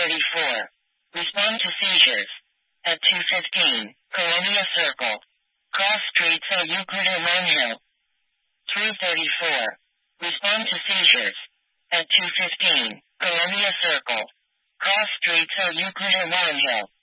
3:34. Respond to seizures. At 2:15, Columbia Circle. Cross streets at Euclid and Lime Hill. 3:34. Respond to seizures. At 2:15, Columbia Circle. Cross streets at Euclid and Lime Hill.